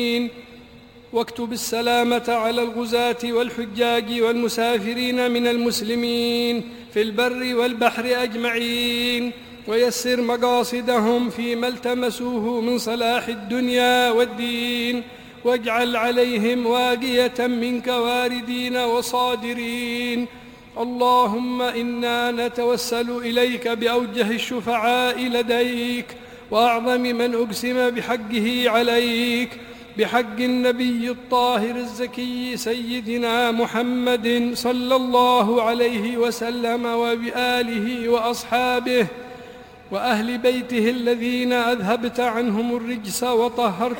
واكتب السلامة على الغزاة والحجاج والمسافرين من المسلمين في البر والبحر أجمعين، ويسر مقاصدهم فيما التمسوه من صلاح الدنيا والدين، واجعل عليهم واقية منك واردين وصادرين. اللهم إنا نتوسل إليك بأوجه الشفعاء لديك وأعظم من أقسم بحقه عليك، بحق النبي الطاهر الزكي سيدنا محمد صلى الله عليه وسلم، وبآله وأصحابه وأهل بيته الذين أذهبت عنهم الرجس وطهرت